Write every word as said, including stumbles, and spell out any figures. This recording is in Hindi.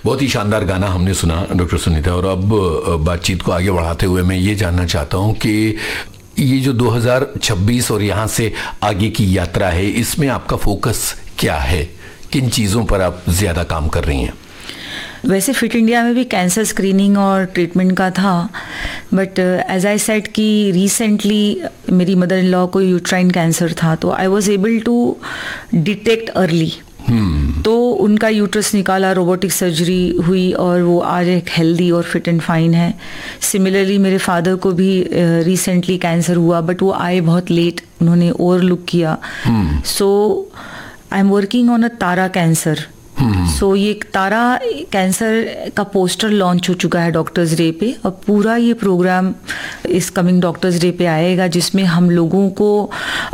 बहुत ही शानदार गाना हमने सुना डॉक्टर सुनीता। और अब बातचीत को आगे बढ़ाते हुए मैं ये जानना चाहता हूँ कि ये जो दो हज़ार छब्बीस और यहाँ से आगे की यात्रा है, इसमें आपका फोकस क्या है, किन चीज़ों पर आप ज़्यादा काम कर रही हैं? वैसे फिट इंडिया में भी कैंसर स्क्रीनिंग और ट्रीटमेंट का था, बट एज आई सेड कि रिसेंटली मेरी मदर इन लॉ को यूट्राइन कैंसर था, तो I was able to detect early. तो उनका यूट्रस निकाला, रोबोटिक सर्जरी हुई और वो आज एक हेल्दी और फिट एंड फाइन है। सिमिलरली मेरे फादर को भी रिसेंटली uh, कैंसर हुआ, बट वो आए बहुत लेट, उन्होंने ओवरलुक किया। सो I am working on a Tara cancer. So so, ये तारा कैंसर का पोस्टर लॉन्च हो चुका है डॉक्टर्स डे पे, और पूरा ये प्रोग्राम इस कमिंग डॉक्टर्स डे पे आएगा, जिसमें हम लोगों को